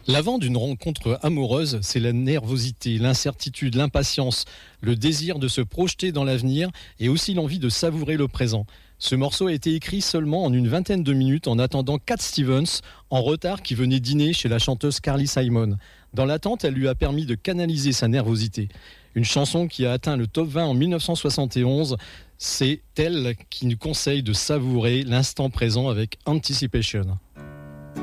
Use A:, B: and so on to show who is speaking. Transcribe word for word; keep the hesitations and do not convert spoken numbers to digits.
A: L'avant d'une rencontre amoureuse, c'est la nervosité, l'incertitude, l'impatience, le désir de se projeter dans l'avenir et aussi l'envie de savourer le présent. Ce morceau a été écrit seulement en une vingtaine de minutes en attendant Cat Stevens, en retard, qui venait dîner chez la chanteuse Carly Simon. Dans l'attente, elle lui a permis de canaliser sa nervosité. Une chanson qui a atteint le top vingt en dix-neuf cent soixante et onze, c'est elle qui nous conseille de savourer l'instant présent avec Anticipation.